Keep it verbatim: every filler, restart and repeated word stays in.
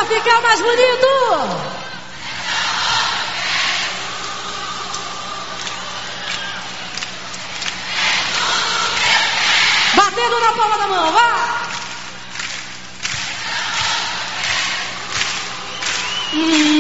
pra ficar mais bonito. Batendo na palma da mão, vai. Hum.